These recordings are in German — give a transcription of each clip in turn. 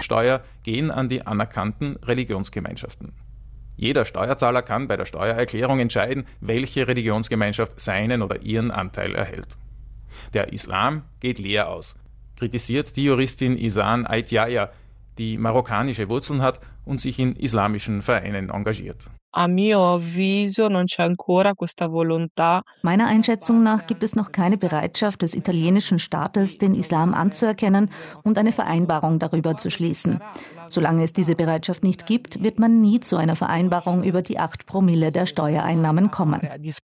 Einkommenssteuer gehen an die anerkannten Religionsgemeinschaften. Jeder Steuerzahler kann bei der Steuererklärung entscheiden, welche Religionsgemeinschaft seinen oder ihren Anteil erhält. Der Islam geht leer aus, kritisiert die Juristin Ihsane Aytiaya, die marokkanische Wurzeln hat und sich in islamischen Vereinen engagiert. Meiner Einschätzung nach gibt es noch keine Bereitschaft des italienischen Staates, den Islam anzuerkennen und eine Vereinbarung darüber zu schließen. Solange es diese Bereitschaft nicht gibt, wird man nie zu einer Vereinbarung über die 8 Promille der Steuereinnahmen kommen.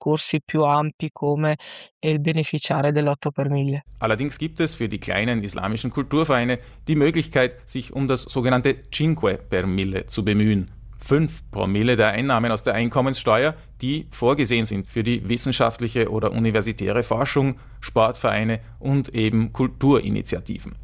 Allerdings gibt es für die kleinen islamischen Kulturvereine die Möglichkeit, sich um das sogenannte Cinque per Mille zu bemühen. 5 Promille der Einnahmen aus der Einkommenssteuer, die vorgesehen sind für die wissenschaftliche oder universitäre Forschung, Sportvereine und eben Kulturinitiativen.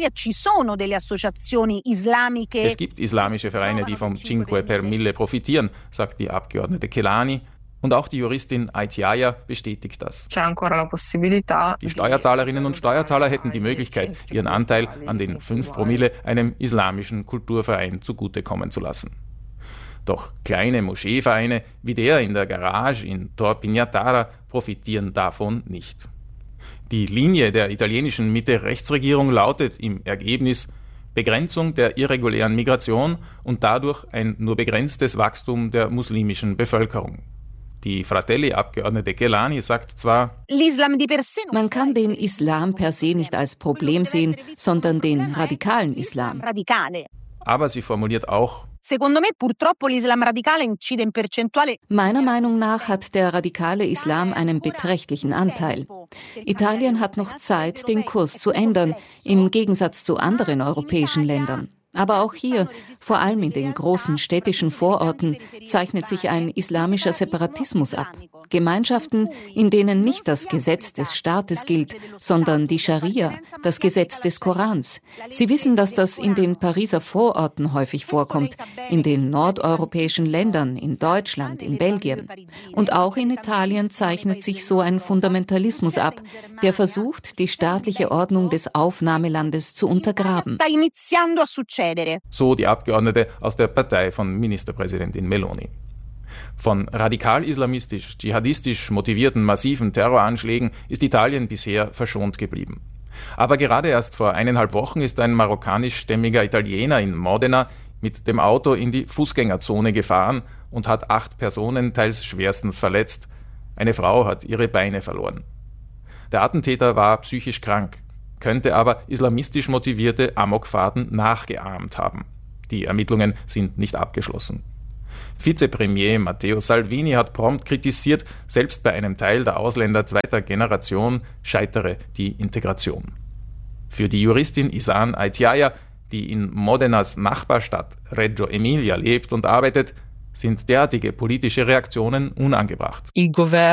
Es gibt islamische Vereine, die vom Cinque per Mille profitieren, sagt die Abgeordnete Kelani. Und auch die Juristin Aytiaya bestätigt das. Die Steuerzahlerinnen und Steuerzahler hätten die Möglichkeit, ihren Anteil an den 5 Promille einem islamischen Kulturverein zugutekommen zu lassen. Doch kleine Moscheevereine wie der in der Garage in Tor Pignatara profitieren davon nicht. Die Linie der italienischen Mitte-Rechts-Regierung lautet im Ergebnis Begrenzung der irregulären Migration und dadurch ein nur begrenztes Wachstum der muslimischen Bevölkerung. Die Fratelli-Abgeordnete Kelani sagt zwar, man kann den Islam per se nicht als Problem sehen, sondern den radikalen Islam. Aber sie formuliert auch, meiner Meinung nach hat der radikale Islam einen beträchtlichen Anteil. Italien hat noch Zeit, den Kurs zu ändern, im Gegensatz zu anderen europäischen Ländern. Aber auch hier, vor allem in den großen städtischen Vororten, zeichnet sich ein islamischer Separatismus ab. Gemeinschaften, in denen nicht das Gesetz des Staates gilt, sondern die Scharia, das Gesetz des Korans. Sie wissen, dass das in den Pariser Vororten häufig vorkommt, in den nordeuropäischen Ländern, in Deutschland, in Belgien. Und auch in Italien zeichnet sich so ein Fundamentalismus ab, der versucht, die staatliche Ordnung des Aufnahmelandes zu untergraben. So die Abgeordnete aus der Partei von Ministerpräsidentin Meloni. Von radikal-islamistisch-dschihadistisch motivierten massiven Terroranschlägen ist Italien bisher verschont geblieben. Aber gerade erst vor 1,5 Wochen ist ein marokkanischstämmiger Italiener in Modena mit dem Auto in die Fußgängerzone gefahren und hat 8 Personen teils schwerstens verletzt. Eine Frau hat ihre Beine verloren. Der Attentäter war psychisch krank, könnte aber islamistisch motivierte Amokfahrten nachgeahmt haben. Die Ermittlungen sind nicht abgeschlossen. Vizepremier Matteo Salvini hat prompt kritisiert, selbst bei einem Teil der Ausländer zweiter Generation scheitere die Integration. Für die Juristin Ihsane Aytiaya, die in Modenas Nachbarstadt Reggio Emilia lebt und arbeitet, sind derartige politische Reaktionen unangebracht. Die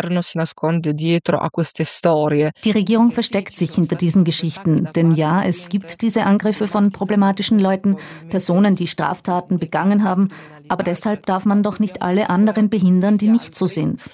Regierung versteckt sich hinter diesen Geschichten, denn ja, es gibt diese Angriffe von problematischen Leuten, Personen, die Straftaten begangen haben, aber deshalb darf man doch nicht alle anderen behindern, die nicht so sind.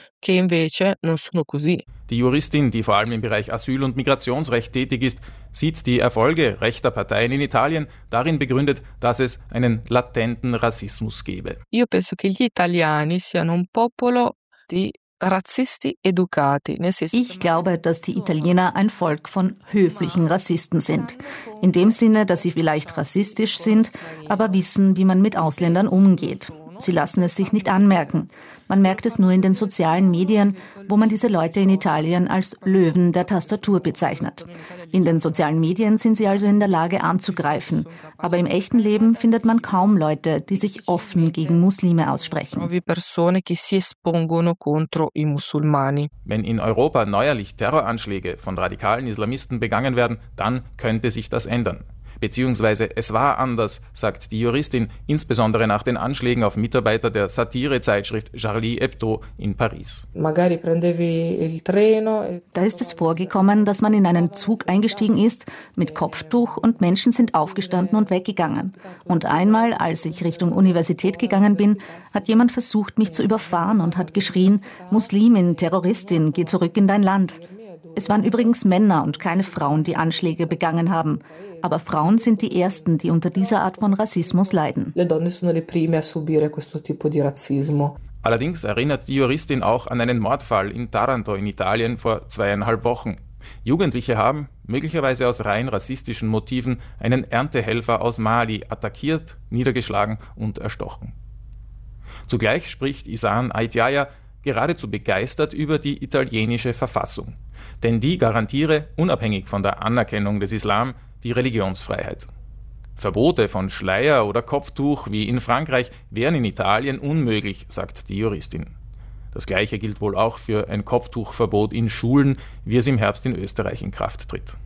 Die Juristin, die vor allem im Bereich Asyl- und Migrationsrecht tätig ist, sieht die Erfolge rechter Parteien in Italien darin begründet, dass es einen latenten Rassismus gebe. Io penso che gli italiani siano un popolo di razzisti educati. Ich glaube, dass die Italiener ein Volk von höflichen Rassisten sind. In dem Sinne, dass sie vielleicht rassistisch sind, aber wissen, wie man mit Ausländern umgeht. Sie lassen es sich nicht anmerken. Man merkt es nur in den sozialen Medien, wo man diese Leute in Italien als Löwen der Tastatur bezeichnet. In den sozialen Medien sind sie also in der Lage anzugreifen. Aber im echten Leben findet man kaum Leute, die sich offen gegen Muslime aussprechen. Wenn in Europa neuerlich Terroranschläge von radikalen Islamisten begangen werden, dann könnte sich das ändern. Beziehungsweise es war anders, sagt die Juristin, insbesondere nach den Anschlägen auf Mitarbeiter der Satirezeitschrift Charlie Hebdo in Paris. Da ist es vorgekommen, dass man in einen Zug eingestiegen ist mit Kopftuch und Menschen sind aufgestanden und weggegangen. Und einmal, als ich Richtung Universität gegangen bin, hat jemand versucht, mich zu überfahren und hat geschrien: Muslimin, Terroristin, geh zurück in dein Land. Es waren übrigens Männer und keine Frauen, die Anschläge begangen haben. Aber Frauen sind die Ersten, die unter dieser Art von Rassismus leiden. Le donne sono le prime a subire questo tipo di razzismo. Allerdings erinnert die Juristin auch an einen Mordfall in Taranto in Italien vor 2,5 Wochen. Jugendliche haben, möglicherweise aus rein rassistischen Motiven, einen Erntehelfer aus Mali attackiert, niedergeschlagen und erstochen. Zugleich spricht Ihsane Aytjaya geradezu begeistert über die italienische Verfassung. Denn die garantiere, unabhängig von der Anerkennung des Islam, die Religionsfreiheit. Verbote von Schleier oder Kopftuch wie in Frankreich wären in Italien unmöglich, sagt die Juristin. Das Gleiche gilt wohl auch für ein Kopftuchverbot in Schulen, wie es im Herbst in Österreich in Kraft tritt.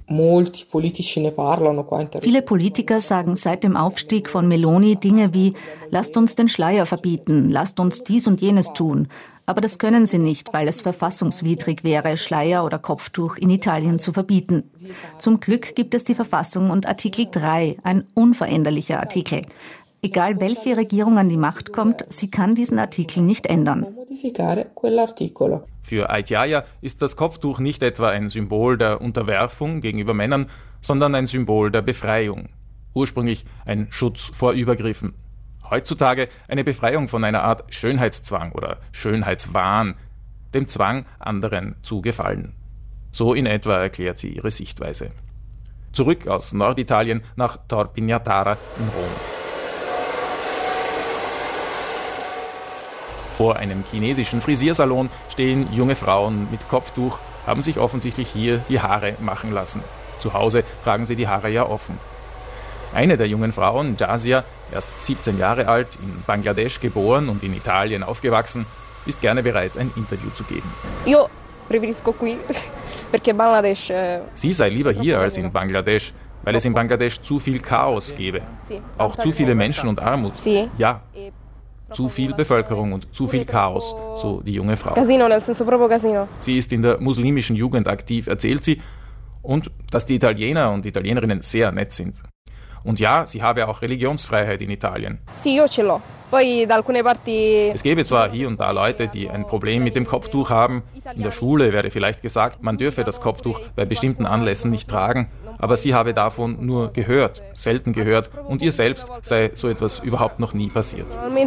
Viele Politiker sagen seit dem Aufstieg von Meloni Dinge wie „Lasst uns den Schleier verbieten, lasst uns dies und jenes tun“. Aber das können sie nicht, weil es verfassungswidrig wäre, Schleier oder Kopftuch in Italien zu verbieten. Zum Glück gibt es die Verfassung und Artikel 3, ein unveränderlicher Artikel. Egal welche Regierung an die Macht kommt, sie kann diesen Artikel nicht ändern. Für Aytjaya ist das Kopftuch nicht etwa ein Symbol der Unterwerfung gegenüber Männern, sondern ein Symbol der Befreiung. Ursprünglich ein Schutz vor Übergriffen. Heutzutage eine Befreiung von einer Art Schönheitszwang oder Schönheitswahn, dem Zwang, anderen zu gefallen. So in etwa erklärt sie ihre Sichtweise. Zurück aus Norditalien nach Tor Pignatara in Rom. Vor einem chinesischen Frisiersalon stehen junge Frauen mit Kopftuch, haben sich offensichtlich hier die Haare machen lassen. Zu Hause tragen sie die Haare ja offen. Eine der jungen Frauen, Jazia, erst 17 Jahre alt, in Bangladesch geboren und in Italien aufgewachsen, ist gerne bereit, ein Interview zu geben. Sie sei lieber hier als in Bangladesch, weil es in Bangladesch zu viel Chaos gäbe. Auch zu viele Menschen und Armut. Ja, zu viel Bevölkerung und zu viel Chaos, so die junge Frau. Sie ist in der muslimischen Jugend aktiv, erzählt sie, und dass die Italiener und Italienerinnen sehr nett sind. Und ja, sie habe auch Religionsfreiheit in Italien. Es gäbe zwar hier und da Leute, die ein Problem mit dem Kopftuch haben. In der Schule werde vielleicht gesagt, man dürfe das Kopftuch bei bestimmten Anlässen nicht tragen, aber sie habe davon nur gehört, selten gehört, und ihr selbst sei so etwas überhaupt noch nie passiert.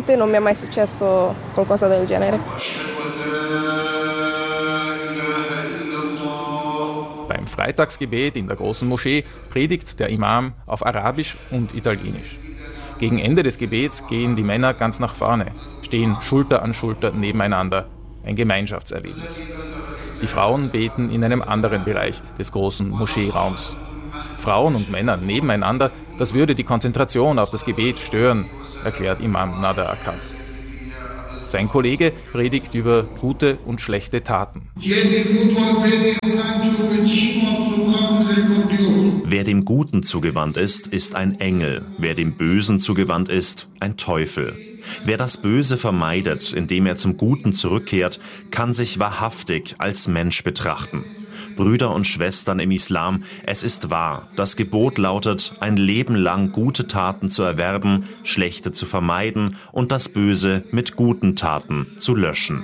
Beim Freitagsgebet in der großen Moschee predigt der Imam auf Arabisch und Italienisch. Gegen Ende des Gebets gehen die Männer ganz nach vorne, stehen Schulter an Schulter nebeneinander, ein Gemeinschaftserlebnis. Die Frauen beten in einem anderen Bereich des großen Moscheeraums. Frauen und Männer nebeneinander, das würde die Konzentration auf das Gebet stören, erklärt Imam Nader Akkad. Sein Kollege predigt über gute und schlechte Taten. Wer dem Guten zugewandt ist, ist ein Engel. Wer dem Bösen zugewandt ist, ein Teufel. Wer das Böse vermeidet, indem er zum Guten zurückkehrt, kann sich wahrhaftig als Mensch betrachten. Brüder und Schwestern im Islam, es ist wahr, das Gebot lautet, ein Leben lang gute Taten zu erwerben, schlechte zu vermeiden und das Böse mit guten Taten zu löschen.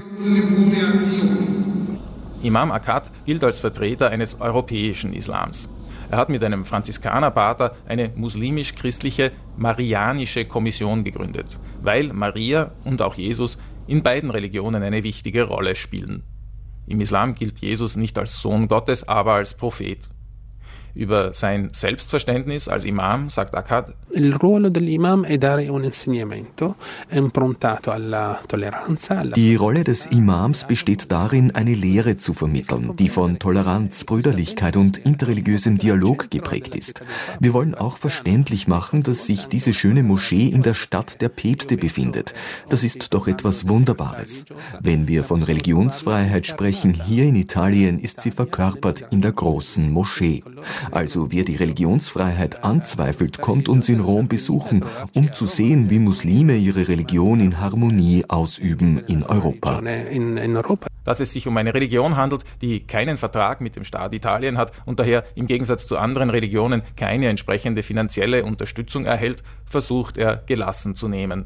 Imam Akkad gilt als Vertreter eines europäischen Islams. Er hat mit einem Franziskanerpater eine muslimisch-christliche Marianische Kommission gegründet, weil Maria und auch Jesus in beiden Religionen eine wichtige Rolle spielen. Im Islam gilt Jesus nicht als Sohn Gottes, aber als Prophet. Über sein Selbstverständnis als Imam sagt Akkad: Il ruolo dell'imam è dare un insegnamento improntato alla tolleranza. Die Rolle des Imams besteht darin, eine Lehre zu vermitteln, die von Toleranz, Brüderlichkeit und interreligiösem Dialog geprägt ist. Wir wollen auch verständlich machen, dass sich diese schöne Moschee in der Stadt der Päpste befindet. Das ist doch etwas Wunderbares. Wenn wir von Religionsfreiheit sprechen, hier in Italien ist sie verkörpert in der großen Moschee. Also wer die Religionsfreiheit anzweifelt, kommt uns in Rom besuchen, um zu sehen, wie Muslime ihre Religion in Harmonie ausüben in Europa. Dass es sich um eine Religion handelt, die keinen Vertrag mit dem Staat Italien hat und daher im Gegensatz zu anderen Religionen keine entsprechende finanzielle Unterstützung erhält, versucht er gelassen zu nehmen.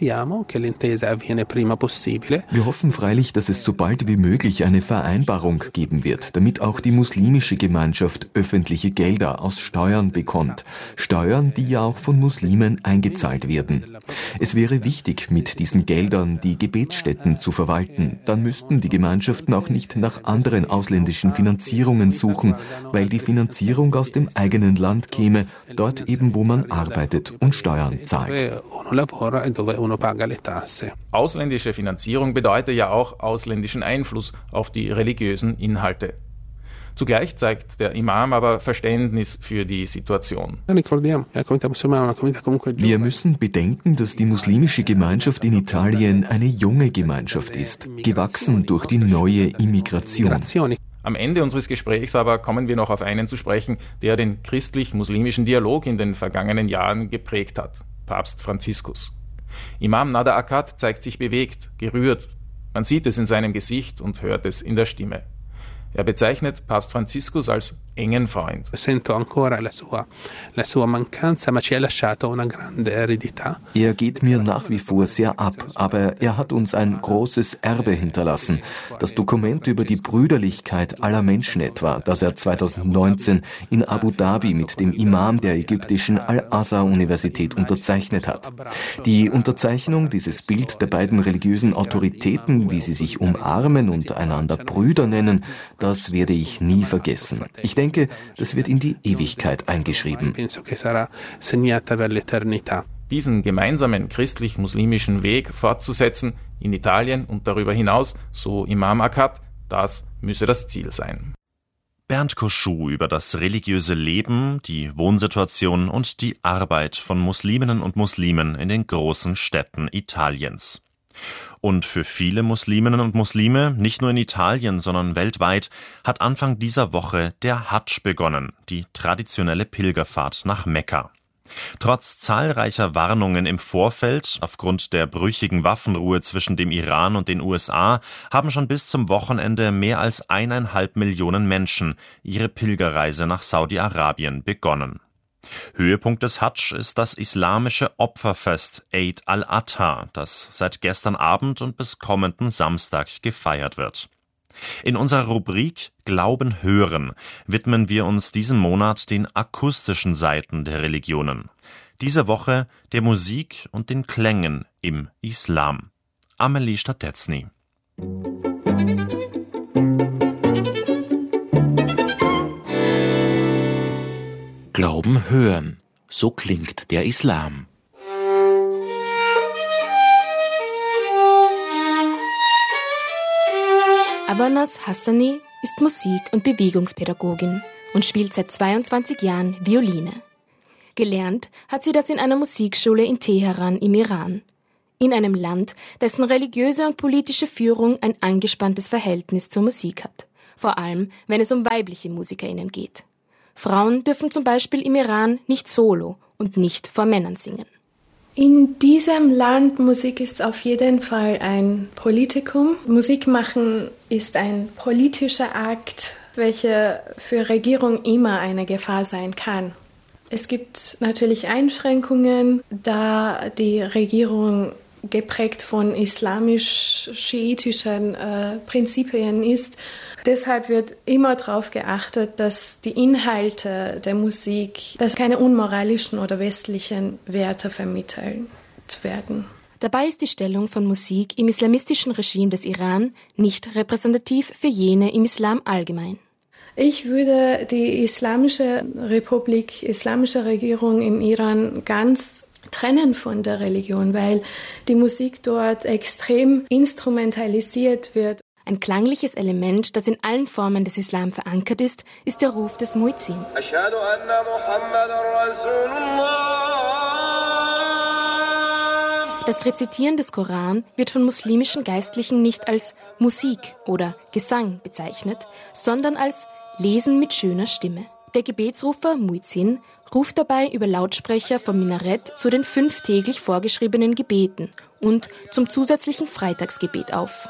Wir hoffen freilich, dass es so bald wie möglich eine Vereinbarung geben wird, damit auch die muslimische Gemeinschaft öffentliche Gelder aus Steuern bekommt. Steuern, die ja auch von Muslimen eingezahlt werden. Es wäre wichtig, mit diesen Geldern die Gebetsstätten zu verwalten. Dann müssten die Gemeinschaften auch nicht nach anderen ausländischen Finanzierungen suchen, weil die Finanzierung aus dem eigenen Land käme, dort eben, wo man arbeitet und Steuern zahlt. Ausländische Finanzierung bedeutet ja auch ausländischen Einfluss auf die religiösen Inhalte. Zugleich zeigt der Imam aber Verständnis für die Situation. Wir müssen bedenken, dass die muslimische Gemeinschaft in Italien eine junge Gemeinschaft ist, gewachsen durch die neue Immigration. Am Ende unseres Gesprächs aber kommen wir noch auf einen zu sprechen, der den christlich-muslimischen Dialog in den vergangenen Jahren geprägt hat: Papst Franziskus. Imam Nada Akkad zeigt sich bewegt, gerührt. Man sieht es in seinem Gesicht und hört es in der Stimme. Er bezeichnet Papst Franziskus als engen Freund. Er geht mir nach wie vor sehr ab, aber er hat uns ein großes Erbe hinterlassen. Das Dokument über die Brüderlichkeit aller Menschen etwa, das er 2019 in Abu Dhabi mit dem Imam der ägyptischen Al-Azhar-Universität unterzeichnet hat. Die Unterzeichnung, dieses Bild der beiden religiösen Autoritäten, wie sie sich umarmen und einander Brüder nennen, das werde ich nie vergessen. Ich denke, das wird in die Ewigkeit eingeschrieben. Diesen gemeinsamen christlich-muslimischen Weg fortzusetzen, in Italien und darüber hinaus, so Imam Akkad, das müsse das Ziel sein. Bernd Koschuh über das religiöse Leben, die Wohnsituation und die Arbeit von Musliminnen und Muslimen in den großen Städten Italiens. Und für viele Musliminnen und Muslime, nicht nur in Italien, sondern weltweit, hat Anfang dieser Woche der Hadsch begonnen, die traditionelle Pilgerfahrt nach Mekka. Trotz zahlreicher Warnungen im Vorfeld, aufgrund der brüchigen Waffenruhe zwischen dem Iran und den USA, haben schon bis zum Wochenende mehr als 1,5 Millionen Menschen ihre Pilgerreise nach Saudi-Arabien begonnen. Höhepunkt des Hadsch ist das islamische Opferfest Eid al-Adha, das seit gestern Abend und bis kommenden Samstag gefeiert wird. In unserer Rubrik Glauben hören widmen wir uns diesen Monat den akustischen Seiten der Religionen. Diese Woche der Musik und den Klängen im Islam. Amelie Stadetzny. Glauben hören. So klingt der Islam. Avanas Hassani ist Musik- und Bewegungspädagogin und spielt seit 22 Jahren Violine. Gelernt hat sie das in einer Musikschule in Teheran im Iran. In einem Land, dessen religiöse und politische Führung ein angespanntes Verhältnis zur Musik hat. Vor allem, wenn es um weibliche MusikerInnen geht. Frauen dürfen zum Beispiel im Iran nicht solo und nicht vor Männern singen. In diesem Land Musik ist auf jeden Fall ein Politikum. Musik machen ist ein politischer Akt, welcher für Regierung immer eine Gefahr sein kann. Es gibt natürlich Einschränkungen, da die Regierung geprägt von islamisch-schiitischen Prinzipien ist. Deshalb wird immer darauf geachtet, dass die Inhalte der Musik, dass keine unmoralischen oder westlichen Werte vermittelt werden. Dabei ist die Stellung von Musik im islamistischen Regime des Iran nicht repräsentativ für jene im Islam allgemein. Ich würde die islamische Republik, islamische Regierung im Iran ganz trennen von der Religion, weil die Musik dort extrem instrumentalisiert wird. Ein klangliches Element, das in allen Formen des Islam verankert ist der Ruf des Muezzin. Das Rezitieren des Koran wird von muslimischen Geistlichen nicht als Musik oder Gesang bezeichnet, sondern als Lesen mit schöner Stimme. Der Gebetsrufer Muezzin ruft dabei über Lautsprecher vom Minarett zu den 5 täglich vorgeschriebenen Gebeten und zum zusätzlichen Freitagsgebet auf.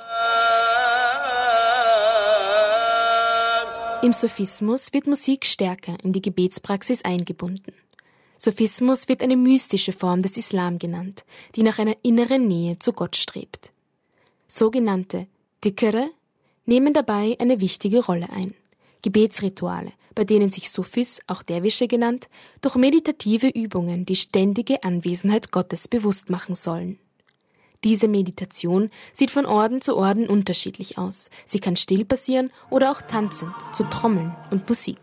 Im Sufismus wird Musik stärker in die Gebetspraxis eingebunden. Sufismus wird eine mystische Form des Islam genannt, die nach einer inneren Nähe zu Gott strebt. Sogenannte Dhikre nehmen dabei eine wichtige Rolle ein. Gebetsrituale, bei denen sich Sufis, auch Derwische genannt, durch meditative Übungen die ständige Anwesenheit Gottes bewusst machen sollen. Diese Meditation sieht von Orden zu Orden unterschiedlich aus. Sie kann still passieren oder auch tanzend, zu Trommeln und Musik.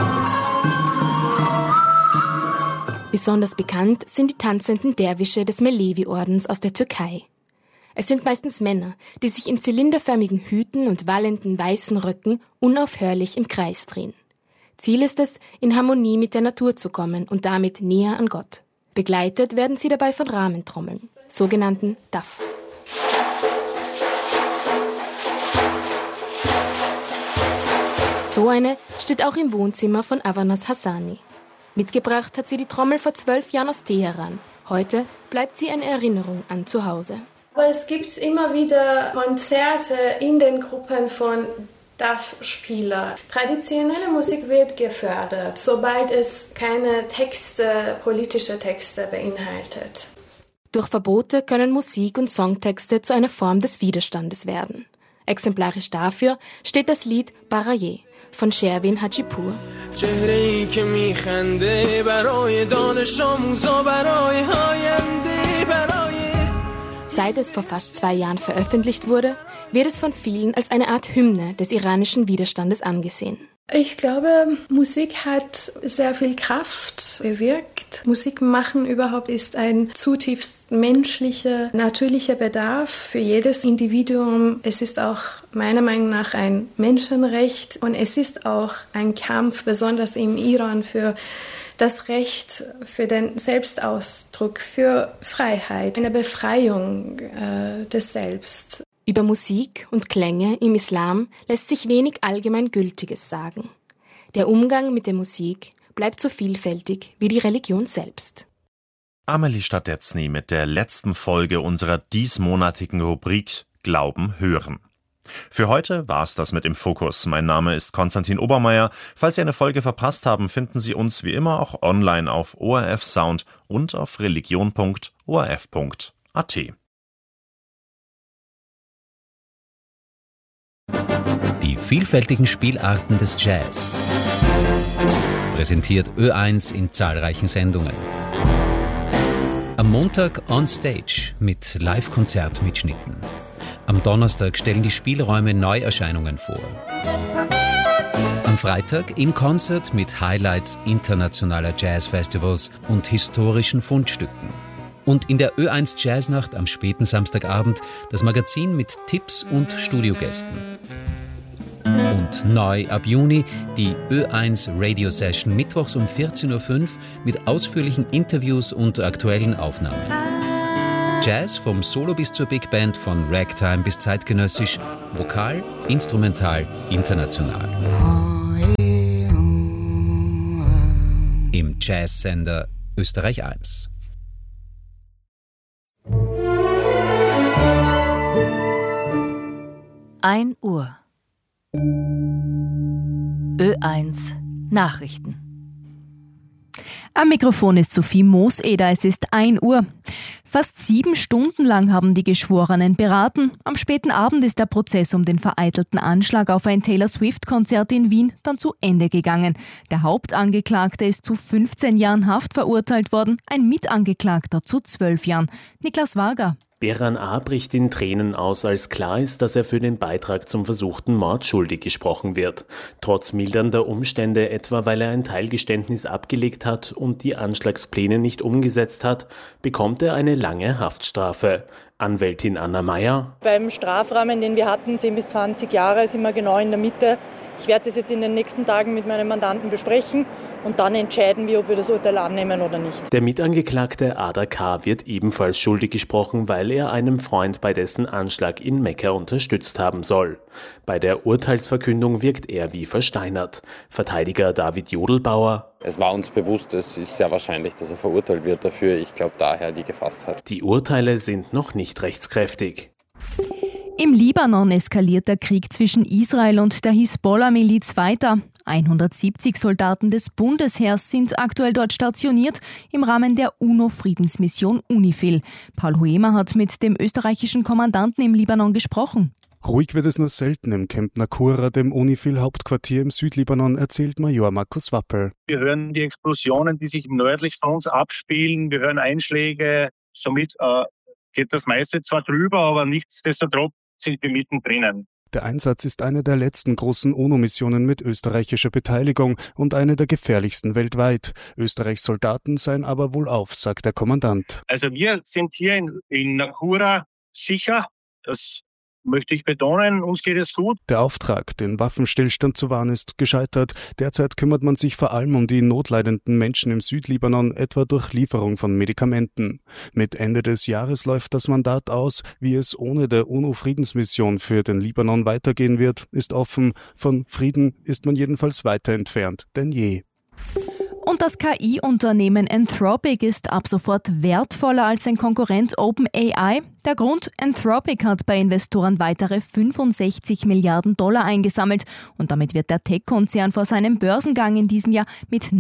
Besonders bekannt sind die tanzenden Derwische des Melevi-Ordens aus der Türkei. Es sind meistens Männer, die sich in zylinderförmigen Hüten und wallenden weißen Röcken unaufhörlich im Kreis drehen. Ziel ist es, in Harmonie mit der Natur zu kommen und damit näher an Gott. Begleitet werden sie dabei von Rahmentrommeln, sogenannten Daf. So eine steht auch im Wohnzimmer von Avanas Hassani. Mitgebracht hat sie die Trommel vor 12 Jahren aus Teheran. Heute bleibt sie eine Erinnerung an zu Hause. Aber es gibt immer wieder Konzerte in den Gruppen von DAF-Spieler. Traditionelle Musik wird gefördert, sobald es keine politische Texte beinhaltet. Durch Verbote können Musik- und Songtexte zu einer Form des Widerstandes werden. Exemplarisch dafür steht das Lied Baraye von Sherwin Hajipur. Seit es vor fast 2 Jahren veröffentlicht wurde, wird es von vielen als eine Art Hymne des iranischen Widerstandes angesehen. Ich glaube, Musik hat sehr viel Kraft bewirkt. Musik machen überhaupt ist ein zutiefst menschlicher, natürlicher Bedarf für jedes Individuum. Es ist auch meiner Meinung nach ein Menschenrecht und es ist auch ein Kampf, besonders im Iran, für das Recht, für den Selbstausdruck, für Freiheit, eine Befreiung des Selbst. Über Musik und Klänge im Islam lässt sich wenig Allgemeingültiges sagen. Der Umgang mit der Musik bleibt so vielfältig wie die Religion selbst. Amelie Stadetzny mit der letzten Folge unserer diesmonatigen Rubrik Glauben hören. Für heute war's das mit Im Fokus. Mein Name ist Konstantin Obermeier. Falls Sie eine Folge verpasst haben, finden Sie uns wie immer auch online auf ORF Sound und auf religion.orf.at. Die vielfältigen Spielarten des Jazz. Präsentiert Ö1 in zahlreichen Sendungen. Am Montag on Stage mit Live-Konzertmitschnitten. Am Donnerstag stellen die Spielräume Neuerscheinungen vor. Am Freitag in Concert mit Highlights internationaler Jazzfestivals und historischen Fundstücken. Und in der Ö1 Jazznacht am späten Samstagabend das Magazin mit Tipps und Studiogästen. Und neu ab Juni die Ö1 Radio Session mittwochs um 14.05 Uhr mit ausführlichen Interviews und aktuellen Aufnahmen. Jazz vom Solo bis zur Big Band, von Ragtime bis zeitgenössisch, vokal, instrumental, international. Im Jazzsender Österreich 1. Uhr. Ö1 Nachrichten. Am Mikrofon ist Sophie Mooseder, es ist 1 Uhr. Fast 7 Stunden lang haben die Geschworenen beraten. Am späten Abend ist der Prozess um den vereitelten Anschlag auf ein Taylor-Swift-Konzert in Wien dann zu Ende gegangen. Der Hauptangeklagte ist zu 15 Jahren Haft verurteilt worden, ein Mitangeklagter zu 12 Jahren. Niklas Wager. Beran A. bricht in Tränen aus, als klar ist, dass er für den Beitrag zum versuchten Mord schuldig gesprochen wird. Trotz mildernder Umstände, etwa weil er ein Teilgeständnis abgelegt hat und die Anschlagspläne nicht umgesetzt hat, bekommt er eine lange Haftstrafe. Anwältin Anna Meyer. Beim Strafrahmen, den wir hatten, 10 bis 20 Jahre, sind wir genau in der Mitte. Ich werde das jetzt in den nächsten Tagen mit meinem Mandanten besprechen und dann entscheiden wir, ob wir das Urteil annehmen oder nicht. Der Mitangeklagte Ada K. wird ebenfalls schuldig gesprochen, weil er einem Freund bei dessen Anschlag in Mekka unterstützt haben soll. Bei der Urteilsverkündung wirkt er wie versteinert. Verteidiger David Jodelbauer: Es war uns bewusst, es ist sehr wahrscheinlich, dass er verurteilt wird dafür. Ich glaube daher die Gefasstheit. Die Urteile sind noch nicht rechtskräftig. Im Libanon eskaliert der Krieg zwischen Israel und der Hisbollah-Miliz weiter. 170 Soldaten des Bundesheers sind aktuell dort stationiert im Rahmen der UNO-Friedensmission UNIFIL. Paul Huemer hat mit dem österreichischen Kommandanten im Libanon gesprochen. Ruhig wird es nur selten im Camp Nakura, dem UNIFIL-Hauptquartier im Südlibanon, erzählt Major Markus Wappel. Wir hören die Explosionen, die sich nördlich von uns abspielen. Wir hören Einschläge. Somit geht das meiste zwar drüber, aber nichtsdestotrotz sind wir mittendrin. Der Einsatz ist eine der letzten großen UNO-Missionen mit österreichischer Beteiligung und eine der gefährlichsten weltweit. Österreichs Soldaten seien aber wohlauf, sagt der Kommandant. Also wir sind hier in Nakura sicher. Das möchte ich betonen, uns geht es gut. Der Auftrag, den Waffenstillstand zu wahren, ist gescheitert. Derzeit kümmert man sich vor allem um die notleidenden Menschen im Südlibanon, etwa durch Lieferung von Medikamenten. Mit Ende des Jahres läuft das Mandat aus. Wie es ohne der UNO-Friedensmission für den Libanon weitergehen wird, ist offen. Von Frieden ist man jedenfalls weiter entfernt denn je. Und das KI-Unternehmen Anthropic ist ab sofort wertvoller als sein Konkurrent OpenAI. Der Grund: Anthropic hat bei Investoren weitere 65 Milliarden Dollar eingesammelt und damit wird der Tech-Konzern vor seinem Börsengang in diesem Jahr mit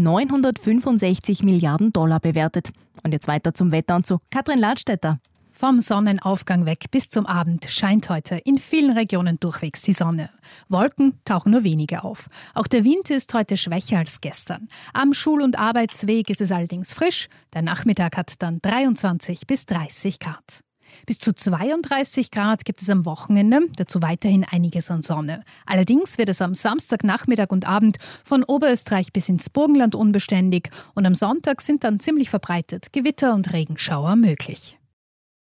965 Milliarden Dollar bewertet. Und jetzt weiter zum Wetter und zu Katrin Ladstätter. Vom Sonnenaufgang weg bis zum Abend scheint heute in vielen Regionen durchwegs die Sonne. Wolken tauchen nur wenige auf. Auch der Wind ist heute schwächer als gestern. Am Schul- und Arbeitsweg ist es allerdings frisch. Der Nachmittag hat dann 23 bis 30 Grad. Bis zu 32 Grad gibt es am Wochenende, dazu weiterhin einiges an Sonne. Allerdings wird es am Samstagnachmittag und Abend von Oberösterreich bis ins Burgenland unbeständig und am Sonntag sind dann ziemlich verbreitet Gewitter und Regenschauer möglich.